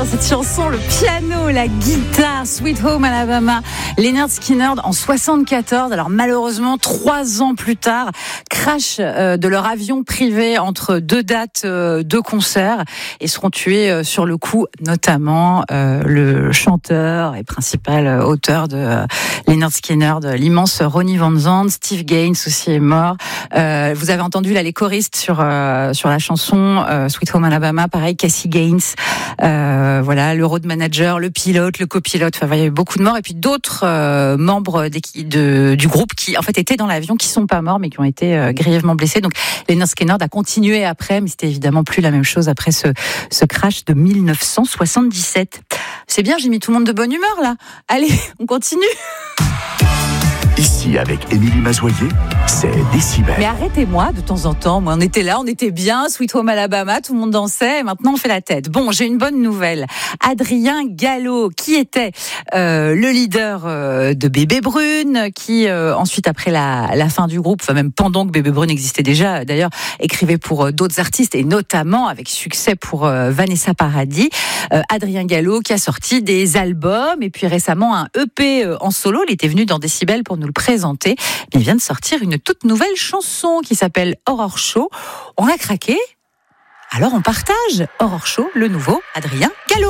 cette chanson, le piano, la guitare, Sweet Home Alabama, Lynyrd Skynyrd en 74. Alors malheureusement, 3 ans plus tard, crash de leur avion privé entre 2 dates de concert et seront tués sur le coup, notamment le chanteur et principal auteur de Lynyrd Skynyrd, l'immense Ronnie Van Zant. Steve Gaines aussi est mort. Vous avez entendu là les choristes sur la chanson Sweet Home Alabama, pareil, Cassie Gaines, voilà, le road manager, le pilote, le copilote, enfin il y a eu beaucoup de morts et puis d'autres membres du groupe qui en fait étaient dans l'avion, qui sont pas morts mais qui ont été grièvement blessés. Donc Lynyrd Skynyrd a continué après, mais c'était évidemment plus la même chose après ce crash de 1977. C'est bien, j'ai mis tout le monde de bonne humeur là. Allez, on continue. Ici, avec Émilie Mazoyer, c'est Décibel. Mais arrêtez-moi de temps en temps. Moi, on était là, on était bien, Sweet Home Alabama, tout le monde dansait, et maintenant on fait la tête. Bon, j'ai une bonne nouvelle. Adrien Gallo, qui était le leader de Bébé Brune, qui ensuite, après la fin du groupe, enfin même pendant que Bébé Brune existait déjà, d'ailleurs, écrivait pour d'autres artistes, et notamment avec succès pour Vanessa Paradis. Adrien Gallo, qui a sorti des albums, et puis récemment un EP en solo. Il était venu dans Décibel pour nous le présenter. Il vient de sortir une toute nouvelle chanson qui s'appelle Horror Show. On a craqué, alors on partage Horror Show, le nouveau Adrien Gallo.